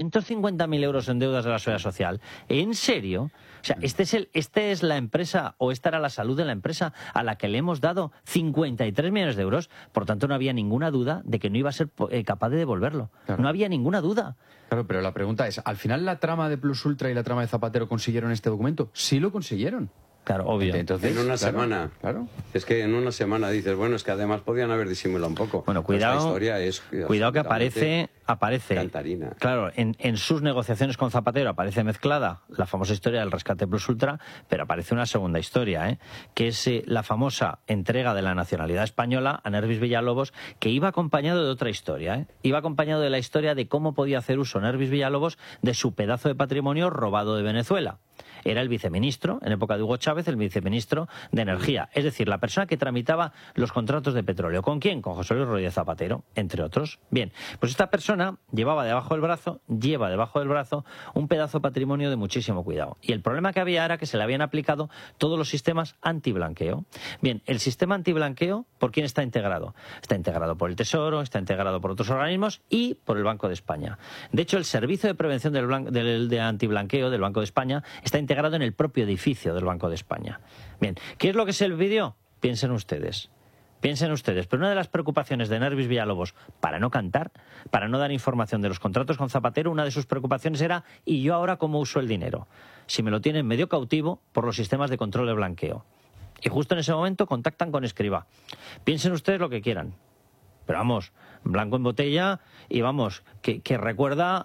150.000 euros en deudas de la Seguridad Social. ¿En serio? O sea, este es la empresa, o esta era la salud de la empresa a la que le hemos dado 53 millones de euros. Por tanto, no había ninguna duda de que no iba a ser capaz de devolverlo. Claro. No había ninguna duda. Claro, pero la pregunta es, ¿al final la trama de Plus Ultra y la trama de Zapatero consiguieron este documento? Sí lo consiguieron. Claro, obvio. Entonces, en una semana. Claro. Es que en una semana dices, bueno, es que además podían haber disimulado un poco. Bueno, cuidado. Pues la historia es cuidado que aparece. Cantarina. Claro, en sus negociaciones con Zapatero aparece mezclada la famosa historia del rescate Plus Ultra, pero aparece una segunda historia, que es la famosa entrega de la nacionalidad española a Nervis Villalobos, que iba acompañado de otra historia, Iba acompañado de la historia de cómo podía hacer uso Nervis Villalobos de su pedazo de patrimonio robado de Venezuela. Era el viceministro, en época de Hugo Chávez, el viceministro de Energía. Es decir, la persona que tramitaba los contratos de petróleo. ¿Con quién? Con José Luis Rodríguez Zapatero, entre otros. Bien, pues esta persona lleva debajo del brazo un pedazo de patrimonio de muchísimo cuidado. Y el problema que había era que se le habían aplicado todos los sistemas antiblanqueo. Bien, el sistema antiblanqueo, ¿por quién está integrado? Está integrado por el Tesoro, está integrado por otros organismos y por el Banco de España. De hecho, el Servicio de Prevención de Antiblanqueo del Banco de España está integrado en el propio edificio del Banco de España. Bien, ¿qué es lo que se le pidió? Piensen ustedes, pero una de las preocupaciones de Nervis Villalobos, para no cantar, para no dar información de los contratos con Zapatero, una de sus preocupaciones era, ¿y yo ahora cómo uso el dinero? Si me lo tienen medio cautivo por los sistemas de control de blanqueo. Y justo en ese momento contactan con Escrivá. Piensen ustedes lo que quieran, pero vamos, blanco en botella y vamos, que recuerda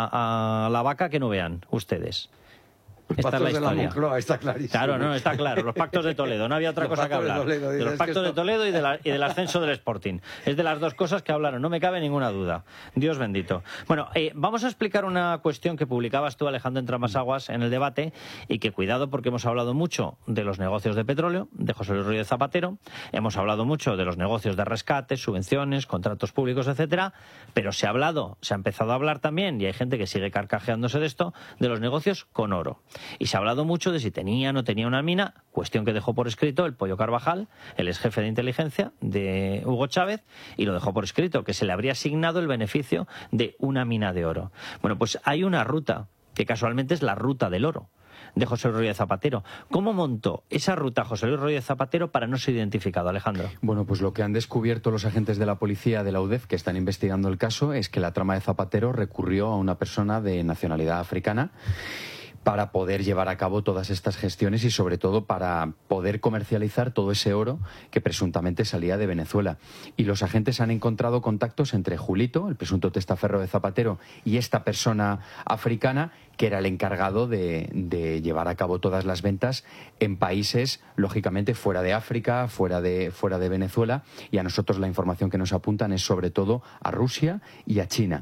a la vaca que no vean ustedes. Esta es la historia. De la Moncloa, está clarísimo. Claro, no, está claro. Los pactos de Toledo, no había otra cosa que hablar. De los pactos de Toledo y del ascenso del Sporting. Es de las dos cosas que hablaron, no me cabe ninguna duda. Dios bendito. Bueno, vamos a explicar una cuestión que publicabas tú, Alejandro Entramasaguas, en el debate, y que cuidado porque hemos hablado mucho de los negocios de petróleo, de José Luis Rodríguez Zapatero, hemos hablado mucho de los negocios de rescate, subvenciones, contratos públicos, etcétera, pero se ha empezado a hablar también, y hay gente que sigue carcajeándose de esto, de los negocios con oro. Y se ha hablado mucho de si tenía o no tenía una mina, cuestión que dejó por escrito el Pollo Carvajal, el ex jefe de inteligencia de Hugo Chávez, y lo dejó por escrito, que se le habría asignado el beneficio de una mina de oro. Bueno, pues hay una ruta, que casualmente es la ruta del oro, de José Luis Rodríguez Zapatero. ¿Cómo montó esa ruta José Luis Rodríguez Zapatero para no ser identificado, Alejandro? Bueno, pues lo que han descubierto los agentes de la policía de la UDEF que están investigando el caso es que la trama de Zapatero recurrió a una persona de nacionalidad africana para poder llevar a cabo todas estas gestiones y sobre todo para poder comercializar todo ese oro que presuntamente salía de Venezuela. Y los agentes han encontrado contactos entre Julito, el presunto testaferro de Zapatero, y esta persona africana que era el encargado de llevar a cabo todas las ventas en países, lógicamente, fuera de África, fuera de Venezuela, y a nosotros la información que nos apuntan es sobre todo a Rusia y a China.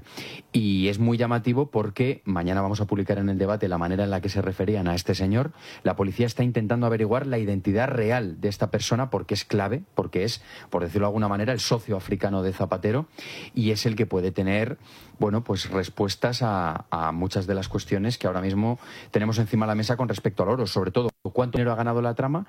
Y es muy llamativo porque mañana vamos a publicar en el debate la manera en la que se referían a este señor. La policía está intentando averiguar la identidad real de esta persona porque es clave, porque es, por decirlo de alguna manera, el socio africano de Zapatero y es el que puede tener, bueno, pues respuestas a muchas de las cuestiones que ahora mismo tenemos encima de la mesa con respecto al oro, sobre todo cuánto dinero ha ganado la trama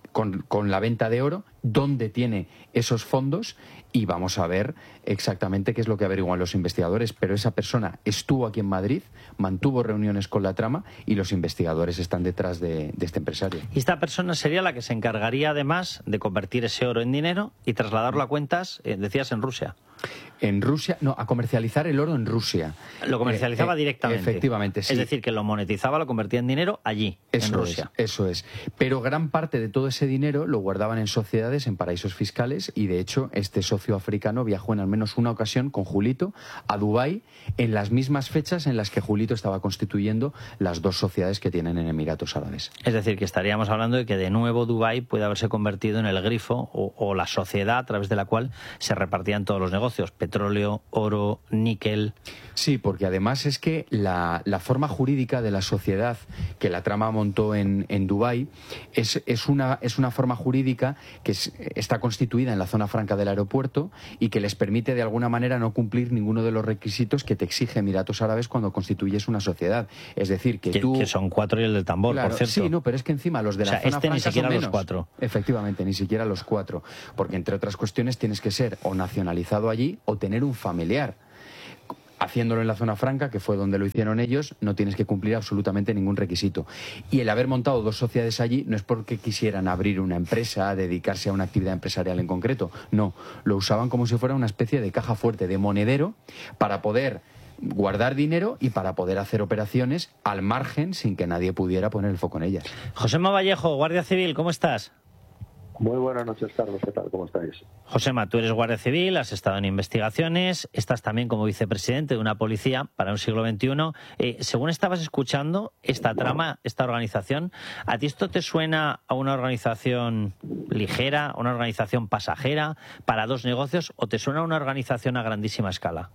con la venta de oro, dónde tiene esos fondos y vamos a ver exactamente qué es lo que averiguan los investigadores. Pero esa persona estuvo aquí en Madrid, mantuvo reuniones con la trama y los investigadores están detrás de este empresario. Y esta persona sería la que se encargaría además de convertir ese oro en dinero y trasladarlo a cuentas, decías, en Rusia. En Rusia, no, a comercializar el oro en Rusia. Lo comercializaba directamente. Efectivamente, sí. Es decir, que lo monetizaba, lo convertía en dinero allí, en Rusia. Eso es. Pero gran parte de todo ese dinero lo guardaban en sociedades, en paraísos fiscales, y de hecho este socio africano viajó en al menos una ocasión con Julito a Dubái en las mismas fechas en las que Julito estaba constituyendo las dos sociedades que tienen en Emiratos Árabes. Es decir, que estaríamos hablando de que de nuevo Dubái puede haberse convertido en el grifo o la sociedad a través de la cual se repartían todos los negocios. Petróleo, oro, níquel. Sí, porque además es que la forma jurídica de la sociedad que la trama montó en Dubái es una forma jurídica que está constituida en la zona franca del aeropuerto y que les permite de alguna manera no cumplir ninguno de los requisitos que te exige Emiratos Árabes cuando constituyes una sociedad. Es decir, que tú... Que son 4 y el del tambor, claro, por cierto. Sí, no, pero es que encima los de la zona franca ni siquiera son los menos. 4. Efectivamente, ni siquiera los 4. Porque entre otras cuestiones tienes que ser o nacionalizado allí o tener un familiar. haciéndolo en la zona franca, que fue donde lo hicieron ellos, no tienes que cumplir absolutamente ningún requisito. Y el haber montado 2 sociedades allí no es porque quisieran abrir una empresa, dedicarse a una actividad empresarial en concreto. No, lo usaban como si fuera una especie de caja fuerte, de monedero, para poder guardar dinero y para poder hacer operaciones al margen sin que nadie pudiera poner el foco en ellas. Josema Vallejo, Guardia Civil, ¿cómo estás? Muy buenas noches, Carlos. ¿Qué tal? ¿Cómo estáis? Josema, tú eres Guardia Civil, has estado en investigaciones, estás también como vicepresidente de una policía para un siglo XXI. Según estabas escuchando esta trama, esta organización, ¿a ti esto te suena a una organización ligera, a una organización pasajera para 2 negocios o te suena a una organización a grandísima escala?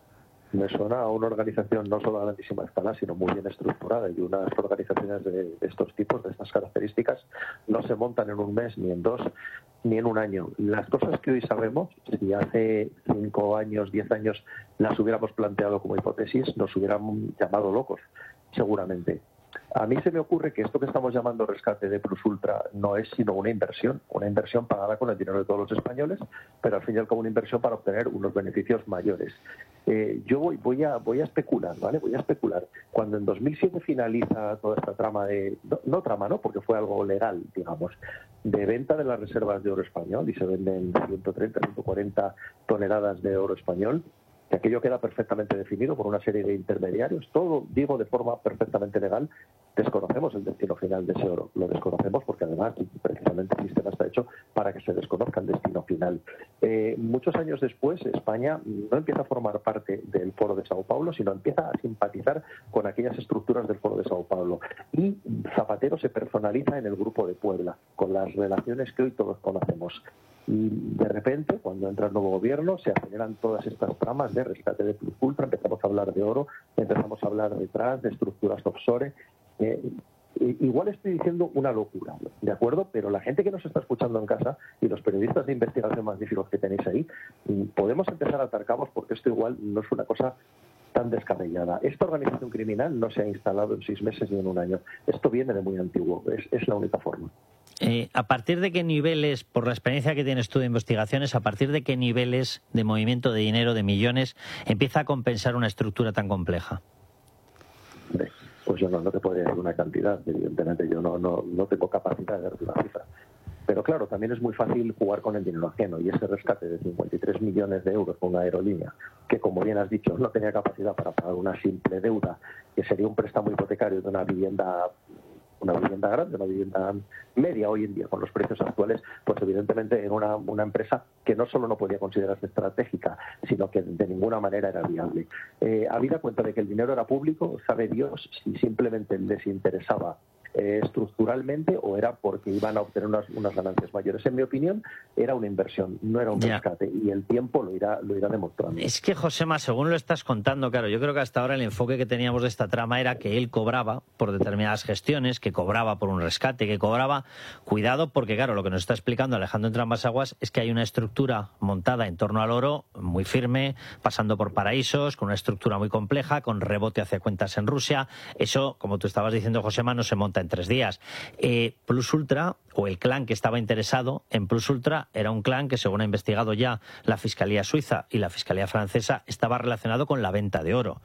Me suena a una organización no solo a grandísima escala, sino muy bien estructurada, y unas organizaciones de estos tipos, de estas características, no se montan en un mes, ni en 2, ni en un año. Las cosas que hoy sabemos, si hace 5 años, 10 años las hubiéramos planteado como hipótesis, nos hubieran llamado locos, seguramente. A mí se me ocurre que esto que estamos llamando rescate de Plus Ultra no es sino una inversión pagada con el dinero de todos los españoles, pero al fin y al cabo una inversión para obtener unos beneficios mayores. Yo voy a especular, ¿vale? Voy a especular. Cuando en 2007 finaliza toda esta trama no, porque fue algo legal, digamos, de venta de las reservas de oro español, y se venden 130, 140 toneladas de oro español, que aquello queda perfectamente definido por una serie de intermediarios, todo, digo, de forma perfectamente legal. Desconocemos el destino final de ese oro, lo desconocemos porque además precisamente el sistema está hecho para que se desconozca el destino final. Muchos años después, España no empieza a formar parte del Foro de Sao Paulo, sino empieza a simpatizar con aquellas estructuras del Foro de Sao Paulo, y Zapatero se personaliza en el Grupo de Puebla, con las relaciones que hoy todos conocemos. Y de repente, cuando entra el nuevo gobierno, se aceleran todas estas tramas de rescate de Plus Ultra, empezamos a hablar de oro, empezamos a hablar detrás de estructuras offshore. Igual estoy diciendo una locura, ¿de acuerdo? Pero la gente que nos está escuchando en casa y los periodistas de investigación magníficos que tenéis ahí, podemos empezar a atar cabos, porque esto igual no es una cosa tan descabellada. Esta organización criminal no se ha instalado en 6 meses ni en un año. Esto viene de muy antiguo, es la única forma. ¿A partir de qué niveles, por la experiencia que tienes tú de investigaciones, a partir de qué niveles de movimiento de dinero, de millones, empieza a compensar una estructura tan compleja? Pues yo no te podría dar una cantidad, evidentemente yo no tengo capacidad de darte una cifra. Pero claro, también es muy fácil jugar con el dinero ajeno, y ese rescate de 53 millones de euros con una aerolínea que, como bien has dicho, no tenía capacidad para pagar una simple deuda, que sería un préstamo hipotecario de una vivienda grande, una vivienda media hoy en día con los precios actuales, pues evidentemente era una empresa que no solo no podía considerarse estratégica, sino que de ninguna manera era viable. Habida cuenta de que el dinero era público, sabe Dios si simplemente les interesaba estructuralmente o era porque iban a obtener unas ganancias mayores. En mi opinión, era una inversión, no era un rescate, y el tiempo lo irá demostrando. Es que, Josema, según lo estás contando, claro, yo creo que hasta ahora el enfoque que teníamos de esta trama era que él cobraba por determinadas gestiones, que cobraba por un rescate, que cobraba. Cuidado, porque claro, lo que nos está explicando Alejandro Entrambas-Aguas es que hay una estructura montada en torno al oro muy firme, pasando por paraísos, con una estructura muy compleja, con rebote hacia cuentas en Rusia. Eso, como tú estabas diciendo, Josema, no se monta en 3 días. Plus Ultra, o el clan que estaba interesado en Plus Ultra, era un clan que, según ha investigado ya la Fiscalía Suiza y la Fiscalía Francesa, estaba relacionado con la venta de oro.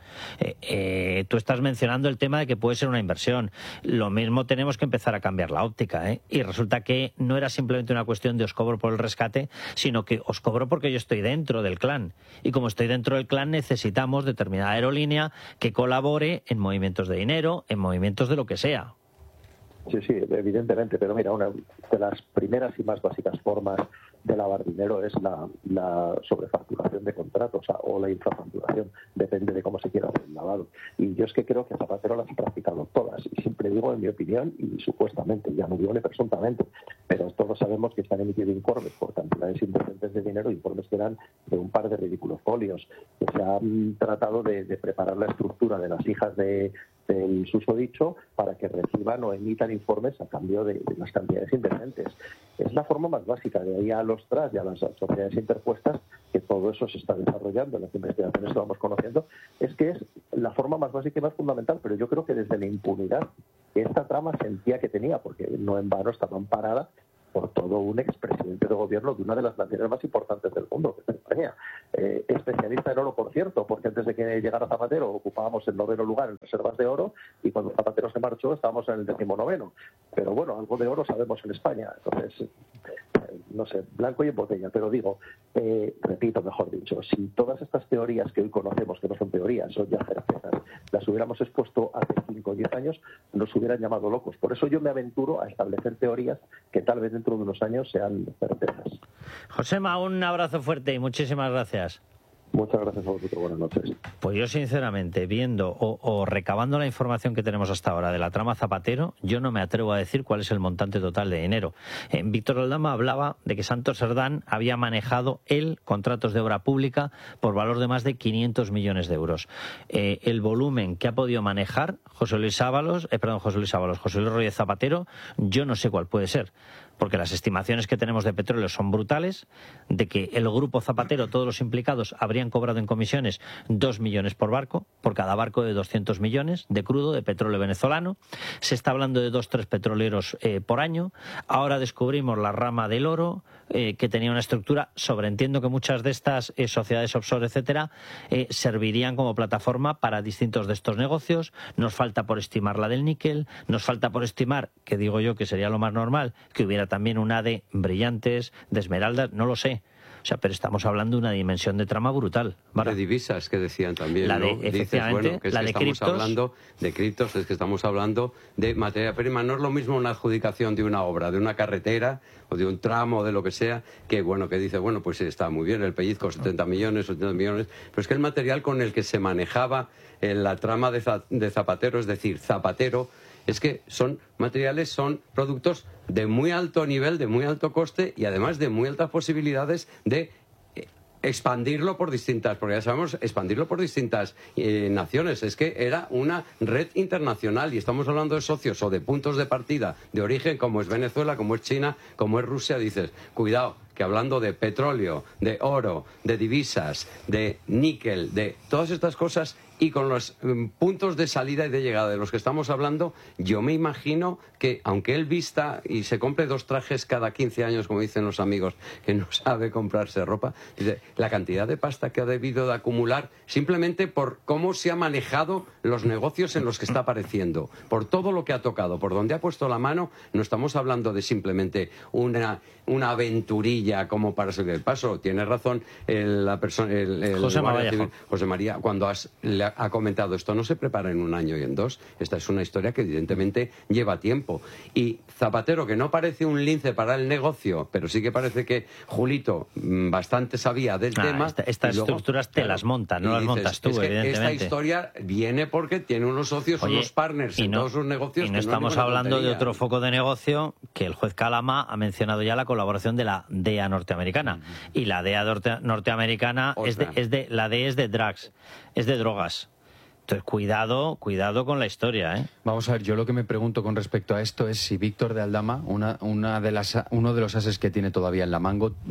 Tú estás mencionando el tema de que puede ser una inversión. Lo mismo tenemos que empezar a cambiar la óptica, y resulta que no era simplemente una cuestión de os cobro por el rescate, sino que os cobro porque yo estoy dentro del clan, y como estoy dentro del clan necesitamos determinada aerolínea que colabore en movimientos de dinero, en movimientos de lo que sea. Sí, evidentemente, pero mira, una de las primeras y más básicas formas de lavar dinero es la sobrefacturación de contratos o la infrafacturación, depende de cómo se quiera hacer el lavado. Y yo es que creo que Zapatero las ha practicado todas, y siempre digo en mi opinión, y supuestamente, ya no digo ni presuntamente, pero todos sabemos que están emitiendo informes por cantidades indecentes de dinero, informes que eran de un par de ridículos folios, que se han tratado de preparar la estructura de las hijas del susodicho para que reciban o emitan informes a cambio de las cantidades indecentes. Es la forma más básica. De ahí a los TRAS y a las sociedades interpuestas, que todo eso se está desarrollando en las investigaciones que vamos conociendo, es que es la forma más básica y más fundamental, pero yo creo que desde la impunidad que esta trama sentía que tenía, porque no en vano estaba amparada por todo un expresidente de gobierno de una de las naciones más importantes del mundo, que es España. Especialista en oro, por cierto, porque antes de que llegara Zapatero ocupábamos el 9º lugar en reservas de oro, y cuando Zapatero se marchó estábamos en el 19º. Pero bueno, algo de oro sabemos en España. Entonces, no sé, blanco y en botella. Pero digo, repito, mejor dicho, si todas estas teorías que hoy conocemos, que no son teorías, son ya certezas, las hubiéramos expuesto hace 5 o 10 años, nos hubieran llamado locos. Por eso yo me aventuro a establecer teorías que tal vez dentro de unos años sean certezas. Josema, un abrazo fuerte y muchísimas gracias. Muchas gracias a vosotros, buenas noches. Pues yo sinceramente, viendo o recabando la información que tenemos hasta ahora de la trama Zapatero, yo no me atrevo a decir cuál es el montante total de dinero. Víctor Aldama hablaba de que Santos Cerdán había manejado él contratos de obra pública por valor de más de 500 millones de euros. El volumen que ha podido manejar José Luis Rodríguez Zapatero, yo no sé cuál puede ser, porque las estimaciones que tenemos de petróleo son brutales, de que el grupo Zapatero, todos los implicados, habrían cobrado en comisiones 2 millones por barco, por cada barco de 200 millones de crudo, de petróleo venezolano. Se está hablando de 2-3 petroleros por año. Ahora descubrimos la rama del oro, que tenía una estructura, sobreentiendo que muchas de estas sociedades offshore, etcétera, servirían como plataforma para distintos de estos negocios. Nos falta por estimar la del níquel, nos falta por estimar, que digo yo que sería lo más normal, que hubiera también una de brillantes, de esmeraldas, no lo sé. O sea, pero estamos hablando de una dimensión de trama brutal. De divisas, que decían también, la de, ¿no? Efectivamente, Dices, bueno, que es la que de estamos criptos. hablando de criptos, es que estamos hablando de materia prima. No es lo mismo una adjudicación de una obra, de una carretera o de un tramo, de lo que sea, que bueno, que dice, bueno, pues está muy bien el pellizco, 70 millones, 80 millones, pero es que el material con el que se manejaba la trama de Zapatero, es decir, Zapatero, es que son materiales, son productos de muy alto nivel, de muy alto coste y además de muy altas posibilidades de expandirlo por distintas, porque ya sabemos, expandirlo por distintas naciones. Es que era una red internacional y estamos hablando de socios o de puntos de partida de origen como es Venezuela, como es China, como es Rusia. Dices, cuidado, que hablando de petróleo, de oro, de divisas, de níquel, de todas estas cosas y con los puntos de salida y de llegada de los que estamos hablando, yo me imagino que aunque él vista y se compre 2 trajes cada 15 años, como dicen los amigos, que no sabe comprarse ropa, dice, la cantidad de pasta que ha debido de acumular simplemente por cómo se ha manejado los negocios en los que está apareciendo, por todo lo que ha tocado, por donde ha puesto la mano. No estamos hablando de simplemente una aventurilla como para seguir el paso. Tiene razón la persona, José María, cuando le ha comentado, esto no se prepara en un año y en 2. Esta es una historia que evidentemente lleva tiempo. Y Zapatero, que no parece un lince para el negocio, pero sí que parece que Julito bastante sabía del tema. Estas estructuras te las montan, no las montas tú, evidentemente. Esta historia viene porque tiene unos socios, unos partners en todos sus negocios. Y no estamos hablando de otro foco de negocio, que el juez Calama ha mencionado ya la colaboración de la DEA norteamericana. Y la DEA norteamericana la DEA es de drugs, es de drogas. Entonces, cuidado con la historia, ¿eh? Vamos a ver, yo lo que me pregunto con respecto a esto es si Víctor de Aldama, uno de los ases que tiene todavía en la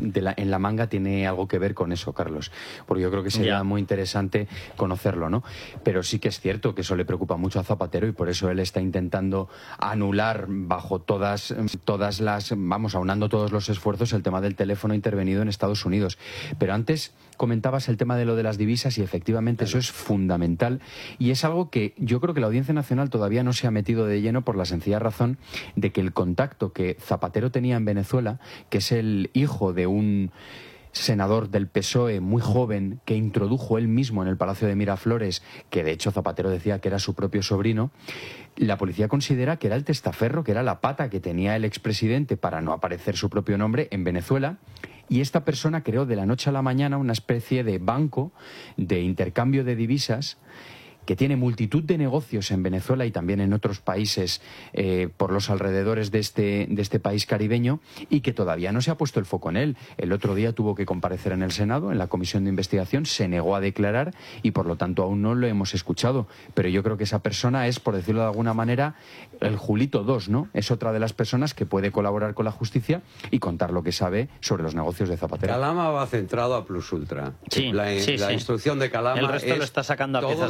manga tiene algo que ver con eso, Carlos. Porque yo creo que sería muy interesante conocerlo, ¿no? Pero sí que es cierto que eso le preocupa mucho a Zapatero y por eso él está intentando anular bajo todas las, aunando todos los esfuerzos, el tema del teléfono intervenido en Estados Unidos. Pero antes comentabas el tema de lo de las divisas y efectivamente eso es fundamental. Y es algo que yo creo que la Audiencia Nacional todavía no se ha metido de lleno por la sencilla razón de que el contacto que Zapatero tenía en Venezuela, que es el hijo de un senador del PSOE muy joven que introdujo él mismo en el Palacio de Miraflores, que de hecho Zapatero decía que era su propio sobrino, la policía considera que era el testaferro, que era la pata que tenía el expresidente para no aparecer su propio nombre en Venezuela. Y esta persona creó de la noche a la mañana una especie de banco de intercambio de divisas que tiene multitud de negocios en Venezuela y también en otros países por los alrededores de este país caribeño y que todavía no se ha puesto el foco en él. El otro día tuvo que comparecer en el Senado, en la comisión de investigación, se negó a declarar y por lo tanto aún no lo hemos escuchado. Pero yo creo que esa persona es, por decirlo de alguna manera, el Julito 2, ¿no? Es otra de las personas que puede colaborar con la justicia y contar lo que sabe sobre los negocios de Zapatero. Calama va centrado a Plus Ultra. Sí, la instrucción de Calama el resto lo está sacando a piezas separadas.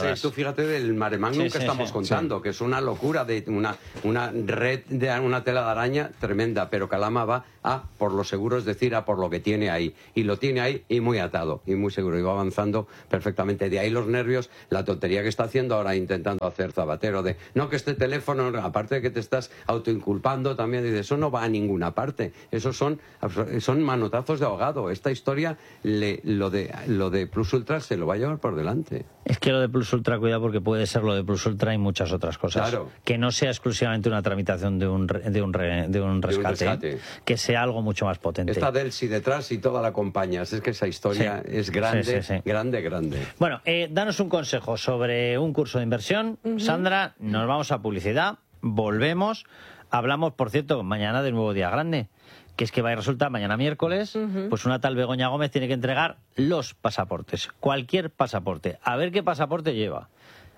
horas. Tú fíjate del mare magnum que estamos contando, que es una locura, de una red de una tela de araña tremenda, pero Calama va a por lo seguro, es decir, a por lo que tiene ahí. Y lo tiene ahí y muy atado, y muy seguro, y va avanzando perfectamente. De ahí los nervios, la tontería que está haciendo ahora intentando hacer Zapatero, de no, que este teléfono, aparte de que te estás autoinculpando, también dice, eso no va a ninguna parte. Esos son manotazos de ahogado. Esta historia, lo de Plus Ultra se lo va a llevar por delante. Es que lo de Plus Ultra, cuidado, porque puede ser lo de Plus Ultra y muchas otras cosas. Claro. Que no sea exclusivamente una tramitación de un rescate, que sea algo mucho más potente. Está Delsi detrás y toda la compañía. Es que esa historia es grande, grande. Bueno, danos un consejo sobre un curso de inversión. Sandra, nos vamos a publicidad, volvemos, hablamos, por cierto, mañana del nuevo día grande, que es que va a resultar mañana miércoles, pues una tal Begoña Gómez tiene que entregar los pasaportes, cualquier pasaporte, a ver qué pasaporte lleva,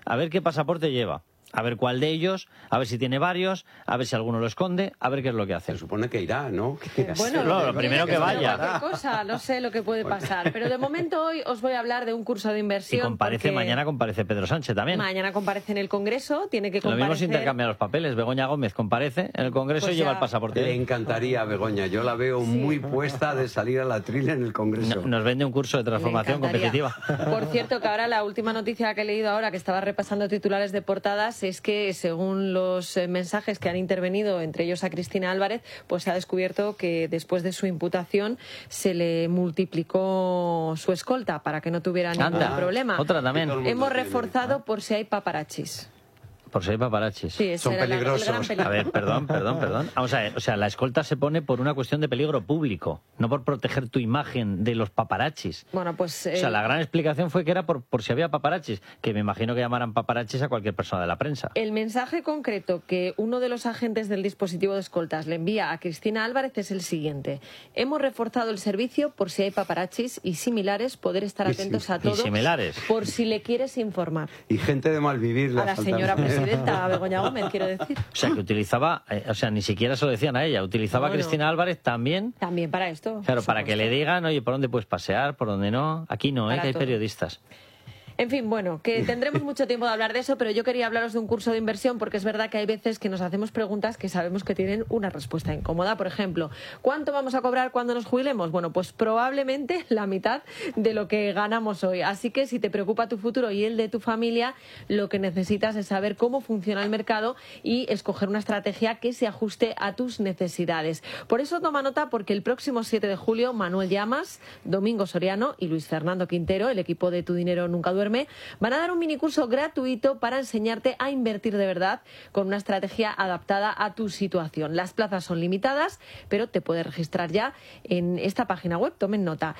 a ver cuál de ellos, a ver si tiene varios, a ver si alguno lo esconde, a ver qué es lo que hace. Se supone que irá, ¿no? Bueno, lo primero que vaya. Cosa, no sé lo que puede pasar, pero de momento hoy os voy a hablar de un curso de inversión. Y mañana comparece Pedro Sánchez también. Mañana comparece en el Congreso, tiene que comparecer. Lo mismo se intercambian los papeles. Begoña Gómez comparece en el Congreso y lleva el pasaporte. Le encantaría a Begoña, yo la veo muy puesta de salir a la atril en el Congreso. Nos vende un curso de transformación competitiva. Por cierto, que ahora la última noticia que he leído ahora, que estaba repasando titulares de portadas, es que según los mensajes que han intervenido, entre ellos a Cristina Álvarez, pues se ha descubierto que después de su imputación se le multiplicó su escolta para que no tuviera ningún problema. Otra también. Hemos reforzado por si hay paparachis. Por si hay paparachis. Sí, son peligrosos. El gran peligro. A ver, perdón. Vamos a ver, o sea, la escolta se pone por una cuestión de peligro público, no por proteger tu imagen de los paparachis. Bueno, pues... O sea, la gran explicación fue que era por si había paparachis, que me imagino que llamaran paparachis a cualquier persona de la prensa. El mensaje concreto que uno de los agentes del dispositivo de escoltas le envía a Cristina Álvarez es el siguiente: hemos reforzado el servicio por si hay paparachis y similares, poder estar atentos a todo por si le quieres informar. Y gente de malvivir. A la señora presidenta Begoña Gómez, quiero decir. O sea, que utilizaba, ni siquiera se lo decían a ella, utilizaba a Cristina Álvarez también. También para esto. Claro, para que le digan, oye, ¿por dónde puedes pasear? ¿Por dónde no? Aquí no, que hay periodistas. En fin, bueno, que tendremos mucho tiempo de hablar de eso, pero yo quería hablaros de un curso de inversión porque es verdad que hay veces que nos hacemos preguntas que sabemos que tienen una respuesta incómoda. Por ejemplo, ¿cuánto vamos a cobrar cuando nos jubilemos? Bueno, pues probablemente la mitad de lo que ganamos hoy. Así que si te preocupa tu futuro y el de tu familia, lo que necesitas es saber cómo funciona el mercado y escoger una estrategia que se ajuste a tus necesidades. Por eso toma nota, porque el próximo 7 de julio Manuel Llamas, Domingo Soriano y Luis Fernando Quintero, el equipo de Tu Dinero Nunca Duerme, van a dar un minicurso gratuito para enseñarte a invertir de verdad con una estrategia adaptada a tu situación. Las plazas son limitadas, pero te puedes registrar ya en esta página web. Tomen nota: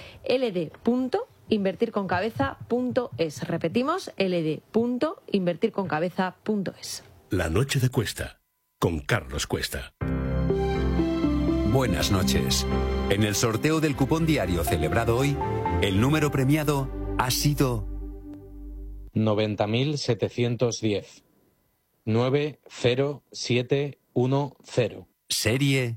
ld.invertirconcabeza.es. Repetimos, ld.invertirconcabeza.es. La noche de Cuesta, con Carlos Cuesta. Buenas noches. En el sorteo del cupón diario celebrado hoy, el número premiado ha sido 90.710. 90710. Serie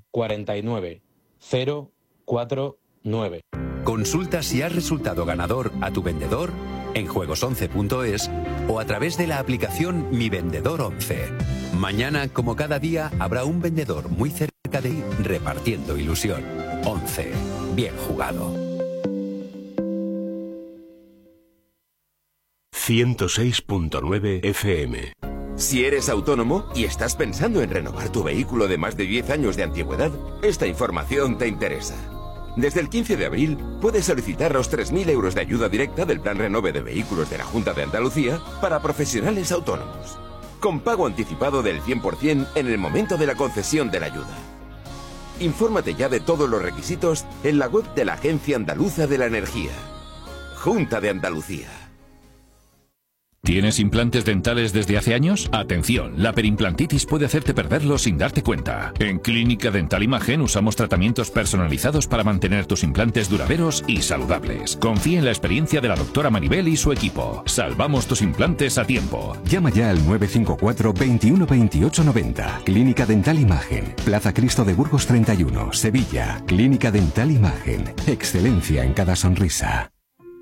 49049. Consulta si has resultado ganador a tu vendedor en juegos11.es o a través de la aplicación Mi Vendedor 11. Mañana, como cada día, habrá un vendedor muy cerca de ti repartiendo ilusión. 11. Bien jugado. 106.9 FM. Si eres autónomo y estás pensando en renovar tu vehículo de más de 10 años de antigüedad, esta información te interesa. Desde el 15 de abril puedes solicitar los 3.000 euros de ayuda directa del Plan Renove de Vehículos de la Junta de Andalucía para profesionales autónomos, con pago anticipado del 100% en el momento de la concesión de la ayuda. Infórmate ya de todos los requisitos en la web de la Agencia Andaluza de la Energía. Junta de Andalucía. ¿Tienes implantes dentales desde hace años? Atención, la perimplantitis puede hacerte perderlos sin darte cuenta. En Clínica Dental Imagen usamos tratamientos personalizados para mantener tus implantes duraderos y saludables. Confía en la experiencia de la doctora Maribel y su equipo. Salvamos tus implantes a tiempo. Llama ya al 954 21 28 90. Clínica Dental Imagen, Plaza Cristo de Burgos 31, Sevilla. Clínica Dental Imagen, excelencia en cada sonrisa.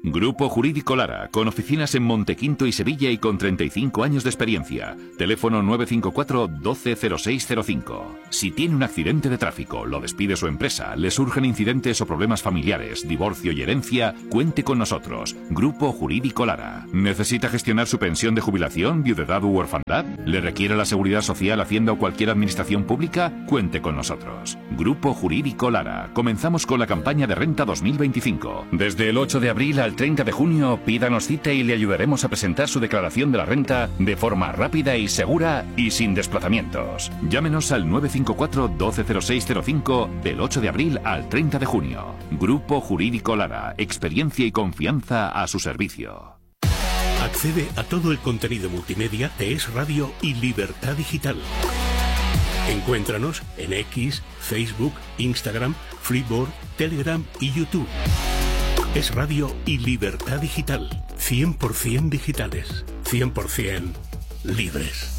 Grupo Jurídico Lara, con oficinas en Montequinto y Sevilla y con 35 años de experiencia. Teléfono 954 120605. Si tiene un accidente de tráfico, lo despide su empresa, le surgen incidentes o problemas familiares, divorcio y herencia, cuente con nosotros. Grupo Jurídico Lara. ¿Necesita gestionar su pensión de jubilación, viudedad u orfandad? ¿Le requiere la Seguridad Social, Hacienda o cualquier administración pública? Cuente con nosotros. Grupo Jurídico Lara. Comenzamos con la campaña de renta 2025. Desde el 8 de abril al 30 de junio, pídanos cita y le ayudaremos a presentar su declaración de la renta de forma rápida y segura y sin desplazamientos. Llámenos al 954 120605 del 8 de abril al 30 de junio. Grupo Jurídico Lara. Experiencia y confianza a su servicio. Accede a todo el contenido multimedia de Es Radio y Libertad Digital. Encuéntranos en X, Facebook, Instagram, Freeboard, Telegram y YouTube. Es Radio y Libertad Digital. 100% digitales. 100% libres.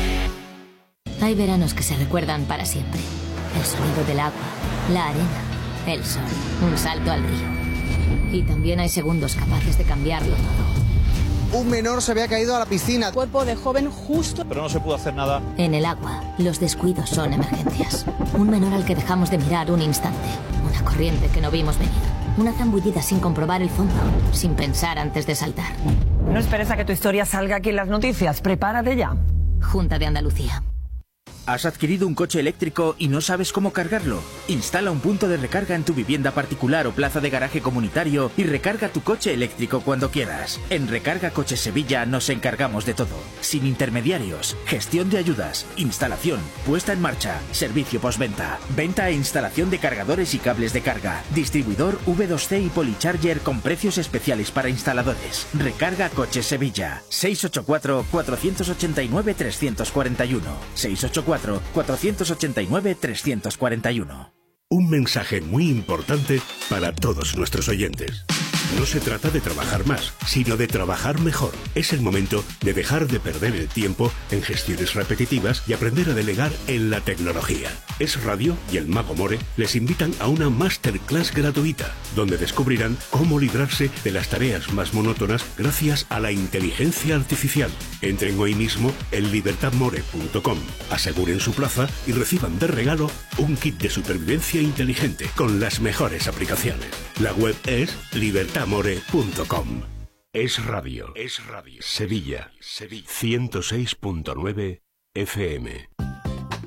Hay veranos que se recuerdan para siempre. El sonido del agua, la arena, el sol, un salto al río. Y también hay segundos capaces de cambiarlo todo. Un menor se había caído a la piscina. Cuerpo de joven justo. Pero no se pudo hacer nada. En el agua, los descuidos son emergencias. Un menor al que dejamos de mirar un instante. Una corriente que no vimos venir. Una zambullida sin comprobar el fondo, sin pensar antes de saltar. No esperes a que tu historia salga aquí en las noticias. Prepárate ya. Junta de Andalucía. ¿Has adquirido un coche eléctrico y no sabes cómo cargarlo? Instala un punto de recarga en tu vivienda particular o plaza de garaje comunitario y recarga tu coche eléctrico cuando quieras. En Recarga Coches Sevilla nos encargamos de todo. Sin intermediarios, gestión de ayudas, instalación, puesta en marcha, servicio postventa, venta e instalación de cargadores y cables de carga, distribuidor V2C y Polycharger con precios especiales para instaladores. Recarga Coches Sevilla. 684 489 341. 684 489 341. Un mensaje muy importante para todos nuestros oyentes. No se trata de trabajar más, sino de trabajar mejor. Es el momento de dejar de perder el tiempo en gestiones repetitivas y aprender a delegar en la tecnología. Es Radio y el Mago More les invitan a una masterclass gratuita, donde descubrirán cómo librarse de las tareas más monótonas gracias a la inteligencia artificial. Entren hoy mismo en libertadmore.com, aseguren su plaza y reciban de regalo un kit de supervivencia inteligente con las mejores aplicaciones. La web es libertadmore.com. Es Radio. Sevilla. 106.9 FM.